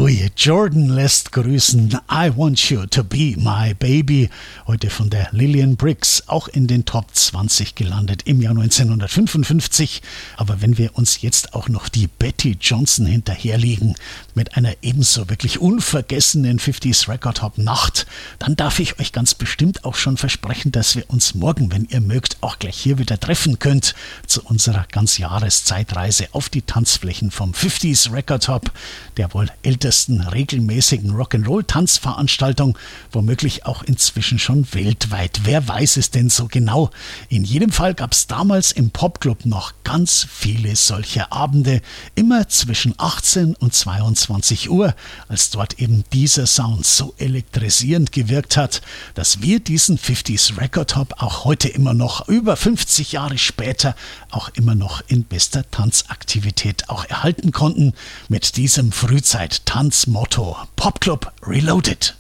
Ui, Jordan lässt grüßen. I want you to be my baby. Heute von der Lillian Briggs, auch in den Top 20 gelandet im Jahr 1955. Aber wenn wir uns jetzt auch noch die Betty Johnson hinterherlegen mit einer ebenso wirklich unvergessenen 50s Record Hop Nacht, dann darf ich euch ganz bestimmt auch schon versprechen, dass wir uns morgen, wenn ihr mögt, auch gleich hier wieder treffen könnt zu unserer Ganzjahreszeitreise auf die Tanzflächen vom 50s Record Hop, der wohl ältesten regelmäßigen Rock'n'Roll-Tanzveranstaltung, womöglich auch inzwischen schon weltweit. Wer weiß es denn so genau? In jedem Fall gab es damals im Popclub noch ganz viele solcher Abende, immer zwischen 18 und 22 Uhr, als dort eben dieser Sound so elektrisierend gewirkt hat, dass wir diesen 50s Record Hop auch heute immer noch, über 50 Jahre später, auch immer noch in bester Tanzaktivität auch erhalten konnten, mit diesem Frühzeit-Tanzmotto Popclub Reloaded.